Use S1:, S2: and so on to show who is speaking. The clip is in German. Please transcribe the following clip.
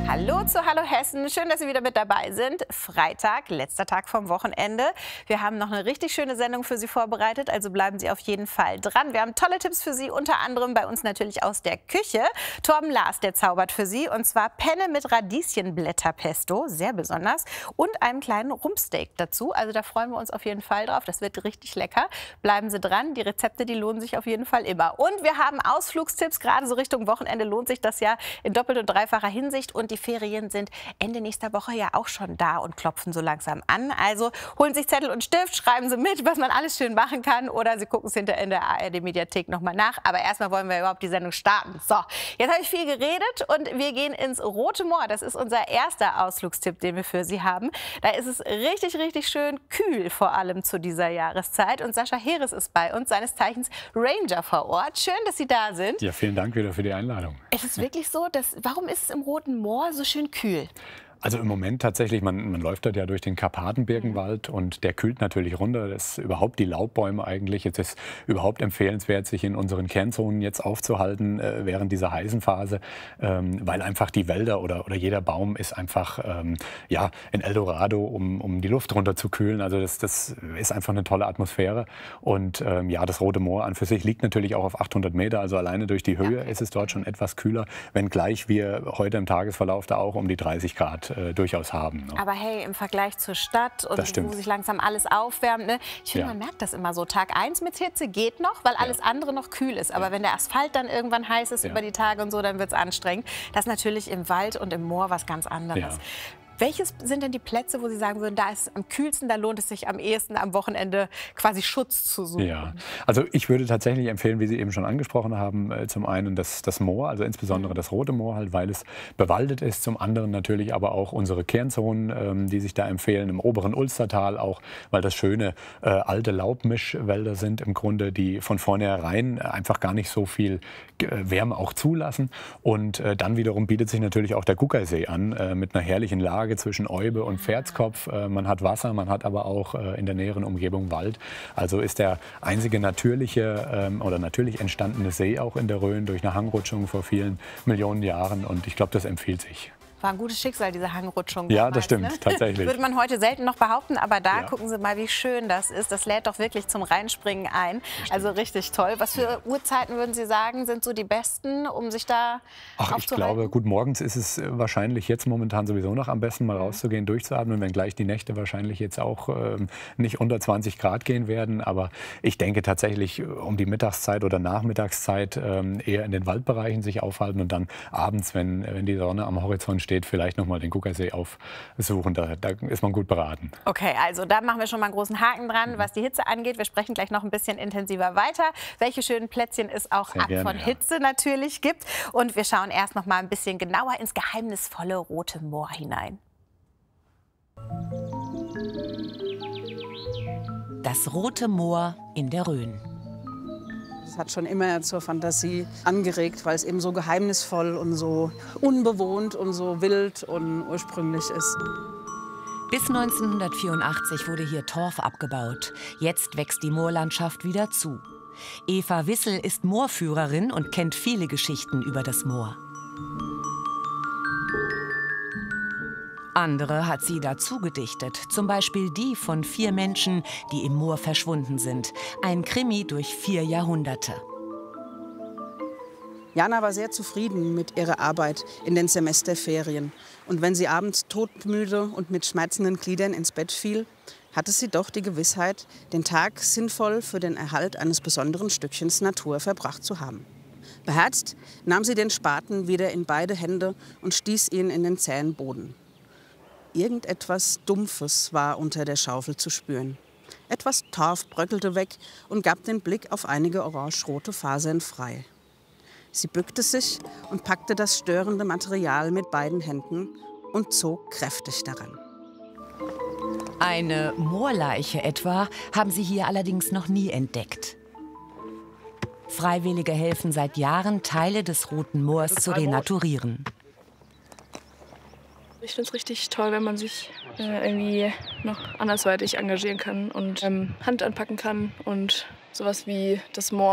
S1: Hallo zu Hallo Hessen. Schön, dass Sie wieder mit dabei sind. Freitag, letzter Tag vom Wochenende. Wir haben noch eine richtig schöne Sendung für Sie vorbereitet, also bleiben Sie auf jeden Fall dran. Wir haben tolle Tipps für Sie, unter anderem bei uns natürlich aus der Küche. Torben Lars, der zaubert für Sie, und zwar Penne mit Radieschenblätterpesto, sehr besonders, und einem kleinen Rumpsteak dazu. Also da freuen wir uns auf jeden Fall drauf. Das wird richtig lecker. Bleiben Sie dran. Die Rezepte, die lohnen sich auf jeden Fall immer. Und wir haben Ausflugstipps. Gerade so Richtung Wochenende lohnt sich das ja in doppelt und dreifacher Hinsicht. Und die Ferien sind Ende nächster Woche ja auch schon da und klopfen so langsam an. Also holen Sie sich Zettel und Stift, schreiben Sie mit, was man alles schön machen kann. Oder Sie gucken es hinterher in der ARD-Mediathek nochmal nach. Aber erstmal wollen wir überhaupt die Sendung starten. So, jetzt habe ich viel geredet und wir gehen ins Rote Moor. Das ist unser erster Ausflugstipp, den wir für Sie haben. Da ist es richtig, richtig schön kühl, vor allem zu dieser Jahreszeit. Und Sascha Heres ist bei uns, seines Zeichens Ranger vor Ort. Schön, dass Sie da sind.
S2: Ja, vielen Dank wieder für die Einladung.
S1: Es ist wirklich so, warum ist es im Roten Moor so schön kühl?
S2: Also im Moment tatsächlich, man läuft dort ja durch den Karpatenbirkenwald und der kühlt natürlich runter. Das ist überhaupt die Laubbäume eigentlich. Es ist überhaupt empfehlenswert, sich in unseren Kernzonen jetzt aufzuhalten während dieser heißen Phase, weil einfach die Wälder oder jeder Baum ist einfach ja, ein Eldorado, um die Luft runter zu kühlen. Also das ist einfach eine tolle Atmosphäre. Und ja, das Rote Moor an für sich liegt natürlich auch auf 800 Meter. Also alleine durch die Höhe ist es dort schon etwas kühler, wenngleich wir heute im Tagesverlauf da auch um die 30 Grad durchaus haben. Ne?
S1: Aber hey, im Vergleich zur Stadt und wo sich langsam alles aufwärmt, ne? Ich finde, man merkt das immer so. Tag 1 mit Hitze geht noch, weil alles andere noch kühl ist. Aber wenn der Asphalt dann irgendwann heiß ist über die Tage und so, dann wird es anstrengend. Das ist natürlich im Wald und im Moor was ganz anderes.
S2: Ja.
S1: Welches sind denn die Plätze, wo Sie sagen würden, da ist es am kühlsten, da lohnt es sich am ehesten am Wochenende quasi Schutz zu suchen?
S2: Ja, also ich würde tatsächlich empfehlen, wie Sie eben schon angesprochen haben, zum einen das Moor, also insbesondere das Rote Moor, halt, weil es bewaldet ist. Zum anderen natürlich aber auch unsere Kernzonen, die sich da empfehlen, im oberen Ulstertal auch, weil das schöne alte Laubmischwälder sind im Grunde, die von vornherein einfach gar nicht so viel Wärme auch zulassen. Und dann wiederum bietet sich natürlich auch der Guggersee an, mit einer herrlichen Lage zwischen Eube und Pferdskopf. Man hat Wasser, man hat aber auch in der näheren Umgebung Wald. Also ist der einzige natürliche oder natürlich entstandene See auch in der Rhön durch eine Hangrutschung vor vielen Millionen Jahren. Und ich glaube, das empfiehlt sich.
S1: War ein gutes Schicksal, diese Hangrutschung.
S2: Ja,
S1: damals,
S2: das stimmt,
S1: ne?
S2: tatsächlich.
S1: Würde man heute selten noch behaupten, aber da gucken Sie mal, wie schön das ist. Das lädt doch wirklich zum Reinspringen ein. Also richtig toll. Was für Uhrzeiten würden Sie sagen, sind so die besten, um sich da aufzuhalten?
S2: Ich glaube, gut, morgens ist es wahrscheinlich jetzt momentan sowieso noch am besten, mal rauszugehen, durchzuatmen, wenngleich die Nächte wahrscheinlich jetzt auch nicht unter 20 Grad gehen werden. Aber ich denke tatsächlich um die Mittagszeit oder Nachmittagszeit eher in den Waldbereichen sich aufhalten und dann abends, wenn die Sonne am Horizont steht, vielleicht noch mal den Guggersee aufsuchen. Da ist man gut beraten.
S1: Okay, also da machen wir schon mal einen großen Haken dran, was die Hitze angeht. Wir sprechen gleich noch ein bisschen intensiver weiter, welche schönen Plätzchen es auch von Hitze natürlich gibt. Und wir schauen erst noch mal ein bisschen genauer ins geheimnisvolle Rote Moor hinein.
S3: Das Rote Moor in der Rhön.
S4: Das hat schon immer zur Fantasie angeregt, weil es eben so geheimnisvoll und so unbewohnt und so wild und ursprünglich ist.
S3: Bis 1984 wurde hier Torf abgebaut. Jetzt wächst die Moorlandschaft wieder zu. Eva Wissel ist Moorführerin und kennt viele Geschichten über das Moor. Andere hat sie dazu gedichtet, zum Beispiel die von 4 Menschen, die im Moor verschwunden sind. Ein Krimi durch 4 Jahrhunderte.
S4: Jana war sehr zufrieden mit ihrer Arbeit in den Semesterferien. Und wenn sie abends todmüde und mit schmerzenden Gliedern ins Bett fiel, hatte sie doch die Gewissheit, den Tag sinnvoll für den Erhalt eines besonderen Stückchens Natur verbracht zu haben. Beherzt nahm sie den Spaten wieder in beide Hände und stieß ihn in den zähen Boden. Irgendetwas Dumpfes war unter der Schaufel zu spüren. Etwas Torf bröckelte weg und gab den Blick auf einige orange-rote Fasern frei. Sie bückte sich und packte das störende Material mit beiden Händen und zog kräftig daran.
S3: Eine Moorleiche etwa haben sie hier allerdings noch nie entdeckt. Freiwillige helfen seit Jahren, Teile des Roten Moors zu renaturieren.
S5: Ich finde es richtig toll, wenn man sich irgendwie noch andersweitig engagieren kann und Hand anpacken kann und sowas wie das Moor